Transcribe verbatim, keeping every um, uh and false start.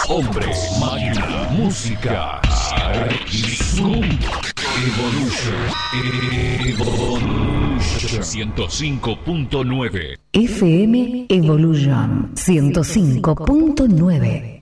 Hombres, máquina, música. Zoom. Evolution. Evolution. ciento cinco punto nueve. F M Evolution ciento cinco punto nueve.